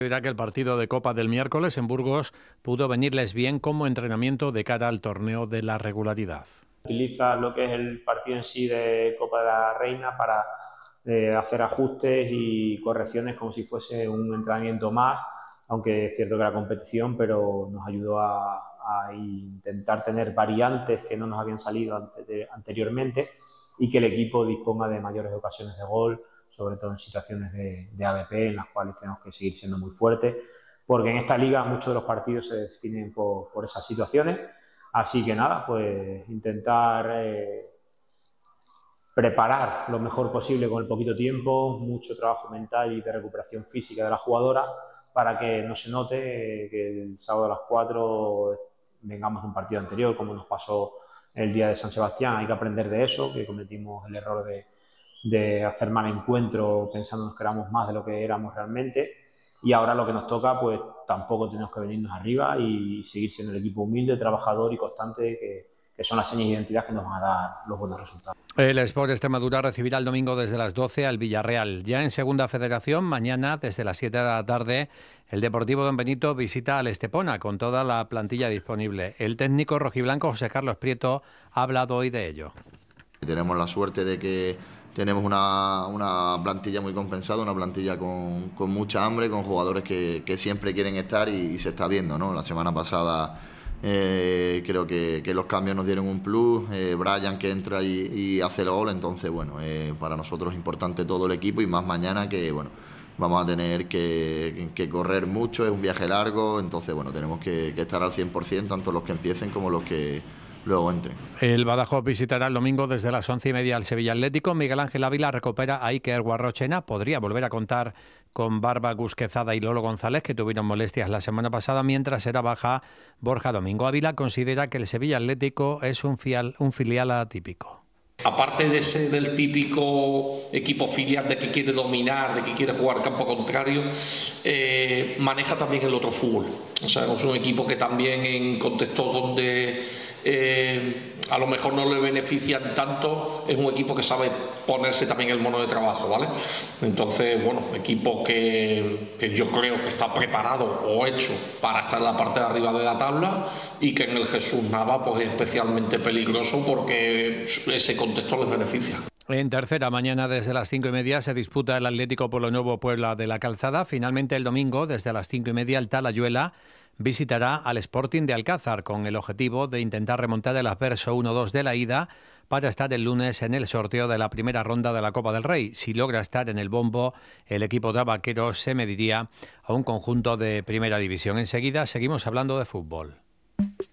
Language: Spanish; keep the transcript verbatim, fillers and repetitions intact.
Dirá que el partido de Copa del miércoles en Burgos pudo venirles bien como entrenamiento de cara al torneo de la regularidad. Utiliza lo que es el partido en sí de Copa de la Reina para eh, hacer ajustes y correcciones como si fuese un entrenamiento más, aunque es cierto que la competición, pero nos ayudó a, a intentar tener variantes que no nos habían salido ante, de, anteriormente y que el equipo disponga de mayores ocasiones de gol, sobre todo en situaciones de, de A B P, en las cuales tenemos que seguir siendo muy fuertes, porque en esta liga muchos de los partidos se definen por, por esas situaciones. Así que nada, pues intentar eh, preparar lo mejor posible con el poquito tiempo, mucho trabajo mental y de recuperación física de la jugadora para que no se note eh, que el sábado a las cuatro vengamos de un partido anterior, como nos pasó el día de San Sebastián. Hay que aprender de eso, que cometimos el error de, de hacer mal encuentro pensándonos que éramos más de lo que éramos realmente. Y ahora lo que nos toca, pues tampoco tenemos que venirnos arriba y seguir siendo el equipo humilde, trabajador y constante, que, que son las señas de identidad que nos van a dar los buenos resultados. El Sport Extremadura recibirá el domingo desde las doce al Villarreal. Ya en Segunda Federación, mañana desde las siete de la tarde, el Deportivo Don Benito visita al Estepona con toda la plantilla disponible. El técnico rojiblanco José Carlos Prieto ha hablado hoy de ello. Tenemos la suerte de que tenemos una, una plantilla muy compensada, una plantilla con, con mucha hambre, con jugadores que, que siempre quieren estar y, y se está viendo, ¿no? La semana pasada eh, creo que, que los cambios nos dieron un plus, eh, Brian que entra y, y hace el gol, entonces bueno, eh, para nosotros es importante todo el equipo y más mañana que bueno, vamos a tener que, que correr mucho, es un viaje largo, entonces bueno, tenemos que, que estar al cien por ciento, tanto los que empiecen como los que luego entre. El Badajoz visitará el domingo desde las once y media al Sevilla Atlético. Miguel Ángel Ávila recupera a Iker Guarrochena. Podría volver a contar con Barba Gusquezada y Lolo González, que tuvieron molestias la semana pasada, mientras era baja Borja Domingo. Ávila considera que el Sevilla Atlético es un, fial, un filial atípico. Aparte de ser el típico equipo filial de que quiere dominar, de que quiere jugar campo contrario, eh, maneja también el otro fútbol. O sea, es un equipo que también en contextos donde eh, a lo mejor no le benefician tanto, es un equipo que sabe ponerse también el mono de trabajo, ¿vale? Entonces, bueno, equipo que, que yo creo que está preparado o hecho para estar en la parte de arriba de la tabla y que en el Jesús Nava pues es especialmente peligroso porque ese contexto les beneficia. En tercera, mañana desde las cinco y media se disputa el Atlético Pueblo Nuevo Puebla de la Calzada. Finalmente el domingo desde las cinco y media el Talayuela visitará al Sporting de Alcázar con el objetivo de intentar remontar el adverso uno dos de la ida para estar el lunes en el sorteo de la primera ronda de la Copa del Rey. Si logra estar en el bombo, el equipo de Vaqueros se mediría a un conjunto de primera división. Enseguida seguimos hablando de fútbol.